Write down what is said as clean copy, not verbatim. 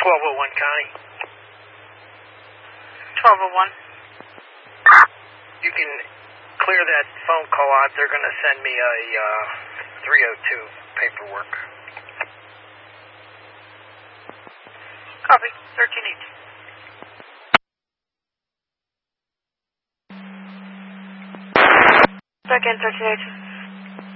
1201 Connie. 1201. You can clear that phone call out. They're going to send me a 302 paperwork. Copy. 1318. Back in 1318.